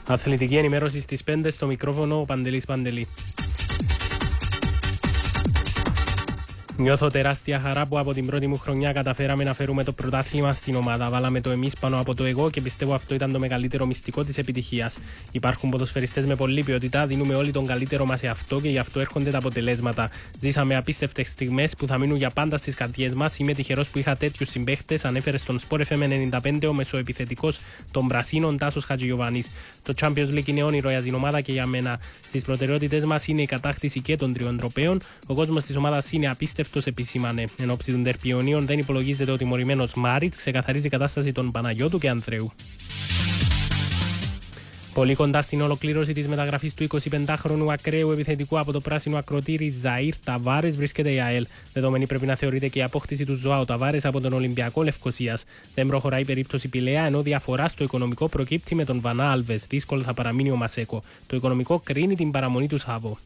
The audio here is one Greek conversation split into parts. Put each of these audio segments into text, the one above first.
Αθλητική ενημέρωση στις 5 στο μικρόφωνο ο Παντελής Παντελή. Νιώθω τεράστια χαρά που από την πρώτη μου χρονιά καταφέραμε να φέρουμε το πρωτάθλημα στην ομάδα. Βάλαμε το εμείς πάνω από το εγώ και πιστεύω αυτό ήταν το μεγαλύτερο μυστικό της επιτυχίας. Υπάρχουν ποδοσφαιριστές με πολλή ποιότητα, δίνουμε όλοι τον καλύτερο μας σε αυτό και γι' αυτό έρχονται τα αποτελέσματα. Ζήσαμε απίστευτες στιγμές που θα μείνουν για πάντα στις καρδιές μας. Είμαι τυχερός που είχα τέτοιους συμπαίχτες, ανέφερε στον Sport FM 95 ο μεσοεπιθετικός των Πρασίνων Τάσος Χατζηγιοβάνης. Το Champions League είναι όνειρο για την ομάδα και για μένα. Στις προτεραιότητες μας είναι η κατάκτηση και των 3 τροπαίων. Ο κόσμος της ομάδας είναι απίστευτος, επισήμανε. Εν ώψη των τερπιονίων δεν υπολογίζεται ο τιμωρημένος Μάριτς, ξεκαθαρίζει η κατάσταση των Παναγιώτου και Ανδρέου. Πολύ κοντά στην ολοκλήρωση της μεταγραφής του 25χρονου ακραίου επιθετικού από το πράσινο ακροτήρι Ζαΐρ Ταβάρες βρίσκεται η ΑΕΛ. Δεδομένη πρέπει να θεωρείται και η απόκτηση του Ζωάου Ταβάρες από τον Ολυμπιακό Λευκωσίας. Δεν προχωράει η περίπτωση Πηλαία, ενώ διαφορά στο οικονομικό προκύπτει με τον Βανά Άλβες. Δύσκολο θα παραμείνει ο Μασέκο. Το οικονομικό κρίνει την παραμονή του Σάββο.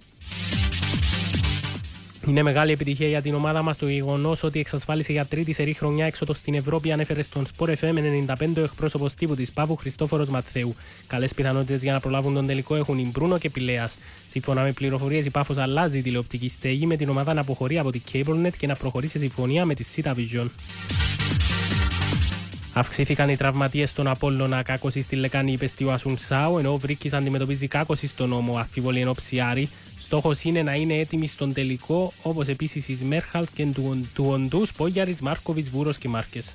Είναι μεγάλη επιτυχία για την ομάδα μας το γεγονός ότι εξασφάλισε για τρίτη σερή χρονιά έξοδο στην Ευρώπη, ανέφερε στον Sport FM 95 ο εκπρόσωπος τύπου της Παύου Χριστόφορος Ματθαίου. Καλές πιθανότητες για να προλάβουν τον τελικό έχουν η Μπρούνο και Πηλέας. Σύμφωνα με πληροφορίες, η Πάφος αλλάζει τηλεοπτική στέγη με την ομάδα να αποχωρεί από την CableNet και να προχωρήσει σε συμφωνία με τη Sita Vision. Αυξήθηκαν οι τραυματίες στον Απόλλωνα. Κάκωση στη Λεκάνη υπέστη ο Ασουνσάου, ενώ ο Βρίκης αντιμετωπίζει κάκωση στον Ώμο. Αμφιβολή εν όψη Άρη. Στόχος είναι να είναι έτοιμοι στον τελικό, όπως επίσης η Σμέρχαλτ και του Οντούς, Πόγιαριτς, Μάρκοβιτς, Βούρος και Μάρκες.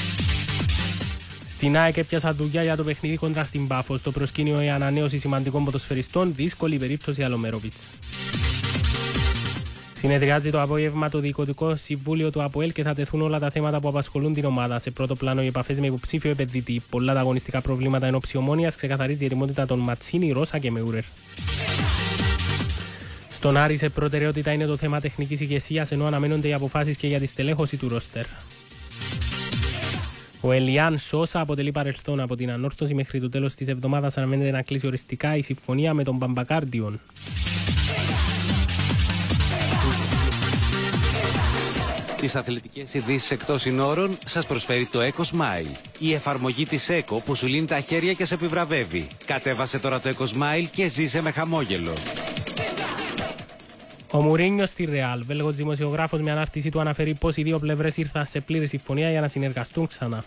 Στην ΑΕΚ έπιασαν δουλειά για το παιχνίδι κοντρα στην Πάφο. Στο προσκήνιο η ανανέωση σημαντικών ποδοσφαιριστών, δύσκολη περίπτωση Αλομέροβιτς. Συνεδριάζει το απόγευμα το Διοικητικό Συμβούλιο του ΑΠΟΕΛ και θα τεθούν όλα τα θέματα που απασχολούν την ομάδα. Σε πρώτο πλάνο οι επαφές με υποψήφιο επενδυτή. Πολλά τα αγωνιστικά προβλήματα εν ώψη Ομόνοιας, ξεκαθαρίζει η ετοιμότητα των Ματσίνη, Ρώσα και Μεούρερ. Στον Άρη σε προτεραιότητα είναι το θέμα τεχνικής ηγεσίας, ενώ αναμένονται οι αποφάσεις και για τη στελέχωση του ρόστερ. Ο Ελιάν Σόσα αποτελεί παρελθόν. Από την ανόρθωση μέχρι το τέλος της εβδομάδας αναμένεται να κλείσει οριστικά η συμφωνία με τον Μπαμπακάρντιον. Τις αθλητικές ειδήσεις εκτός συνόρων σας προσφέρει το Eco Smile. Η εφαρμογή της Eco που σου λύνει τα χέρια και σε επιβραβεύει. Κατέβασε τώρα το Eco Smile και ζήσε με χαμόγελο. Ο Μουρίνιο στη Ρεάλ. Βέλγος δημοσιογράφος με ανάρτηση του αναφέρει πως οι δύο πλευρές ήρθαν σε πλήρη συμφωνία για να συνεργαστούν ξανά.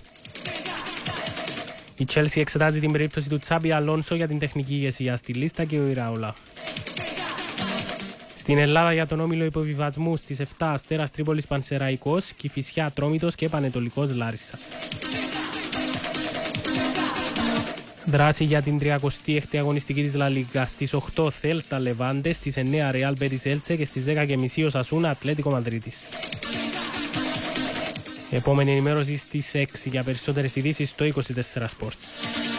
Η Chelsea εξετάζει την περίπτωση του Τσάμπι Αλόνσο για την τεχνική ηγεσία στη λίστα και ο Ιράουλα. Στην Ελλάδα για τον όμιλο υποβιβασμού στις 7 Αστέρας Τρίπολης Πανσεραϊκός, Κηφισιά Ατρόμητος και Πανετολικός Λάρισα. Δράση για την 36η αγωνιστική της Λα Λίγκα. Στις 8 Θέλτα Λεβάντε, στις 9 Ρεάλ Μπέτις Έλτσε και στις 10:30 Οσασούνα Ατλέτικο Μαδρίτης. Επόμενη ενημέρωση στις 6 για περισσότερες ειδήσεις στο 24 Sports.